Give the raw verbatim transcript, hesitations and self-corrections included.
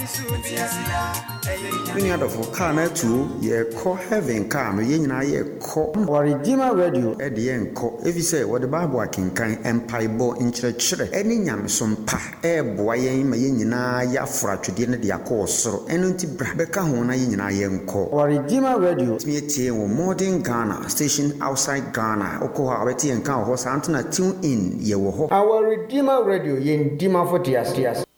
Many other for car na too, ye call heaven car, no yen na ye call or Redeemer Radio at the end call. If you say what the Bible can kind empire bo in church, any yam some pa, eh, boy, mayina ya frat to the course, so enunti brabeka hona yina yen call. Or Redeemer Radio, me tea or modern Ghana, station outside Ghana, Okoha, Betty and Cow horse Antona tune in ye wo. Our Redeemer Radio yen Dima for Tias.